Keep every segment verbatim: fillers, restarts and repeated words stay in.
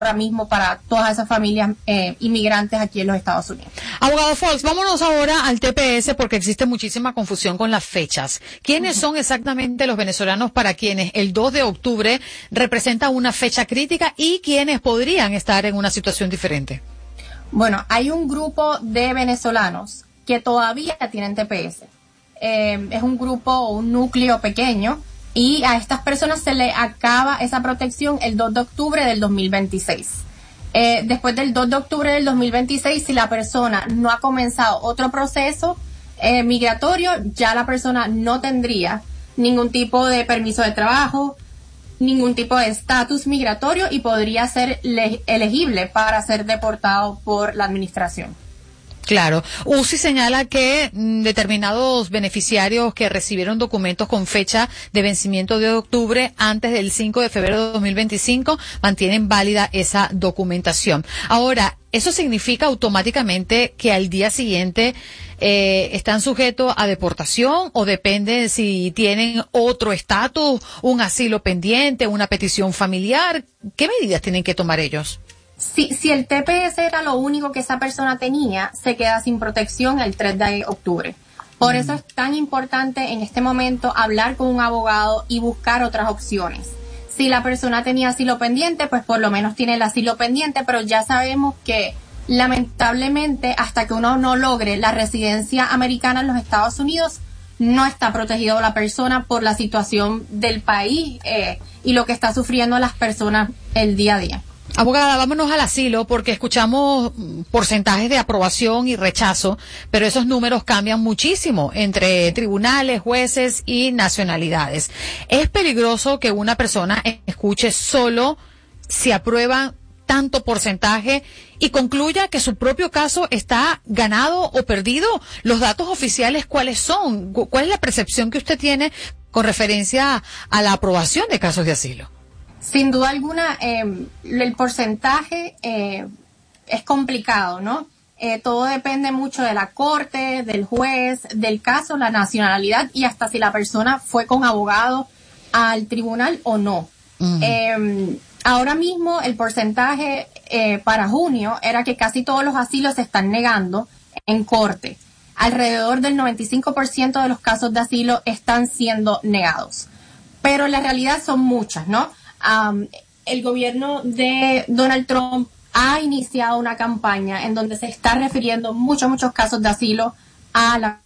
ahora mismo para todas esas familias eh, inmigrantes aquí en los Estados Unidos. Abogado Fox, vámonos ahora al T P S porque existe muchísima confusión con las fechas. ¿Quiénes uh-huh. son exactamente los venezolanos para quienes el dos de octubre representa una fecha crítica y quienes podrían estar en una situación diferente? Bueno, hay un grupo de venezolanos que todavía tienen T P S. Eh, es un grupo, un núcleo pequeño, y a estas personas se le acaba esa protección el dos de octubre del dos mil veintiséis. Eh, después del dos de octubre del dos mil veintiséis, si la persona no ha comenzado otro proceso eh, migratorio, ya la persona no tendría ningún tipo de permiso de trabajo, ningún tipo de estatus migratorio y podría ser le- elegible para ser deportado por la administración. Claro. U C I señala que mm, determinados beneficiarios que recibieron documentos con fecha de vencimiento de octubre antes del cinco de febrero de dos mil veinticinco mantienen válida esa documentación. Ahora, ¿eso significa automáticamente que al día siguiente eh, están sujetos a deportación o depende si tienen otro estatus, un asilo pendiente, una petición familiar? ¿Qué medidas tienen que tomar ellos? Si, si el T P S era lo único que esa persona tenía, se queda sin protección el tres de octubre. Por mm. eso es tan importante en este momento hablar con un abogado y buscar otras opciones. Si la persona tenía asilo pendiente, pues por lo menos tiene el asilo pendiente, pero ya sabemos que lamentablemente hasta que uno no logre la residencia americana en los Estados Unidos, no está protegido la persona por la situación del país eh, y lo que está sufriendo las personas el día a día. Abogada, vámonos al asilo porque escuchamos porcentajes de aprobación y rechazo, pero esos números cambian muchísimo entre tribunales, jueces y nacionalidades. ¿Es peligroso que una persona escuche solo si aprueban tanto porcentaje y concluya que su propio caso está ganado o perdido? ¿Los datos oficiales cuáles son? ¿Cuál es la percepción que usted tiene con referencia a la aprobación de casos de asilo? Sin duda alguna, eh, el porcentaje eh, es complicado, ¿no? Eh, todo depende mucho de la corte, del juez, del caso, la nacionalidad y hasta si la persona fue con abogado al tribunal o no. Uh-huh. Eh, ahora mismo el porcentaje eh, para junio era que casi todos los asilos se están negando en corte. Alrededor del noventa y cinco por ciento de los casos de asilo están siendo negados. Pero la realidad son muchas, ¿no? Um, el gobierno de Donald Trump ha iniciado una campaña en donde se está refiriendo muchos, muchos casos de asilo a la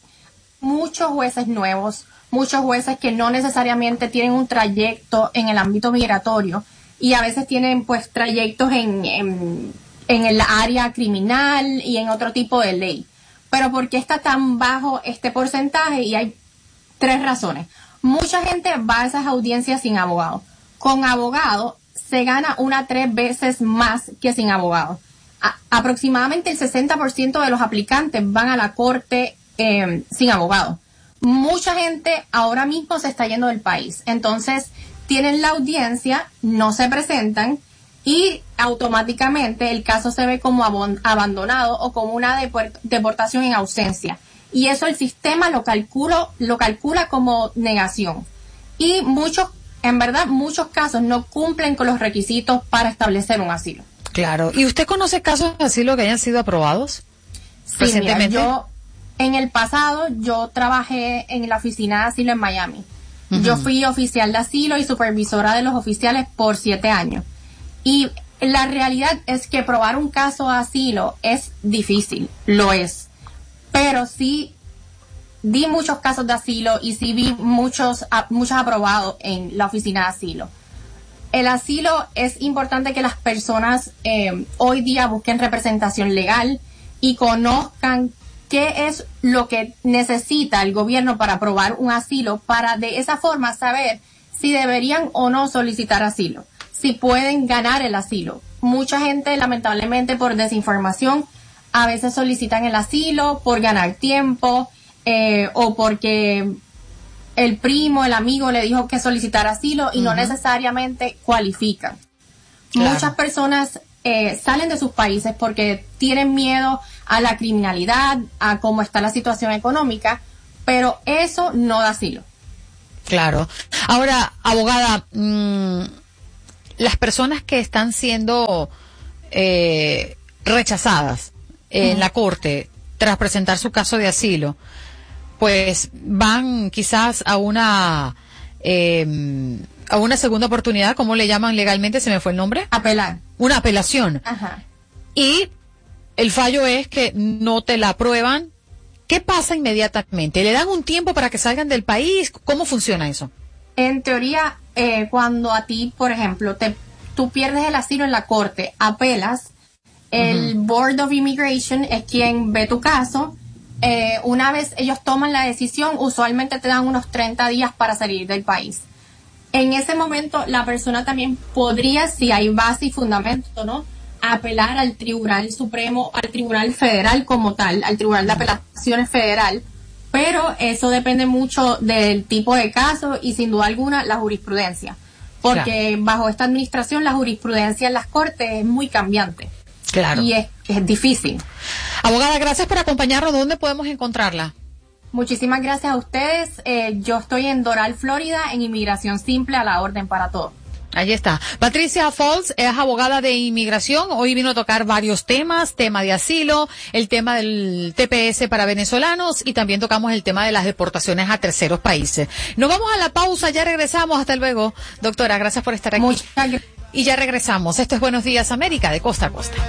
muchos jueces nuevos, muchos jueces que no necesariamente tienen un trayecto en el ámbito migratorio y a veces tienen pues trayectos en, en, en el área criminal y en otro tipo de ley. Pero ¿por qué está tan bajo este porcentaje? Y hay tres razones. Mucha gente va a esas audiencias sin abogado. Con abogado se gana una tres veces más que sin abogado. A- aproximadamente el sesenta por ciento de los aplicantes van a la corte eh, sin abogado. Mucha gente ahora mismo se está yendo del país. Entonces tienen la audiencia, no se presentan y automáticamente el caso se ve como abon- abandonado o como una deport- deportación en ausencia. Y eso el sistema lo calcula, lo calcula como negación. Y muchos En verdad, muchos casos no cumplen con los requisitos para establecer un asilo. Claro. ¿Y usted conoce casos de asilo que hayan sido aprobados Sí, recientemente? Mira, yo, en el pasado, yo trabajé en la oficina de asilo en Miami. Uh-huh. Yo fui oficial de asilo y supervisora de los oficiales por siete años. Y la realidad es que probar un caso de asilo es difícil, lo es. Pero sí di muchos casos de asilo y sí vi muchos, a, muchos aprobados en la oficina de asilo. El asilo es importante que las personas eh, hoy día busquen representación legal y conozcan qué es lo que necesita el gobierno para aprobar un asilo, para de esa forma saber si deberían o no solicitar asilo, si pueden ganar el asilo. Mucha gente, lamentablemente, por desinformación, a veces solicitan el asilo por ganar tiempo, Eh, o porque el primo, el amigo le dijo que solicitar asilo y uh-huh. no necesariamente cualifican. Claro. Muchas personas eh, salen de sus países porque tienen miedo a la criminalidad, a cómo está la situación económica, pero eso no da asilo. Claro. Ahora, abogada, mmm, las personas que están siendo eh, rechazadas en uh-huh. la corte tras presentar su caso de asilo, pues van quizás a una eh, a una segunda oportunidad, ¿cómo le llaman legalmente? Se me fue el nombre. Apelar. Una apelación. Ajá. Y el fallo es que no te la aprueban. ¿Qué pasa inmediatamente? ¿Le dan un tiempo para que salgan del país? ¿Cómo funciona eso? En teoría, eh, cuando a ti, por ejemplo, te, tú pierdes el asilo en la corte, apelas, el uh-huh. Board of Immigration es quien ve tu caso. Eh, una vez ellos toman la decisión, usualmente te dan unos treinta días para salir del país. En ese momento, la persona también podría, si hay base y fundamento, ¿no?, apelar al Tribunal Supremo, al Tribunal Federal como tal, al Tribunal de Apelaciones Federal. Pero eso depende mucho del tipo de caso y sin duda alguna la jurisprudencia, porque claro. bajo esta administración la jurisprudencia en las cortes es muy cambiante. Claro. Y es, es difícil. Abogada, gracias por acompañarnos. ¿Dónde podemos encontrarla? Muchísimas gracias a ustedes. Eh, yo estoy en Doral, Florida, en Inmigración Simple, a la orden para todo. Ahí está. Patricia Falls es abogada de inmigración. Hoy vino a tocar varios temas, tema de asilo, el tema del T P S para venezolanos y también tocamos el tema de las deportaciones a terceros países. Nos vamos a la pausa, ya regresamos. Hasta luego, doctora. Gracias por estar aquí. Muchas gracias. Y ya regresamos. Esto es Buenos Días América, de costa a costa.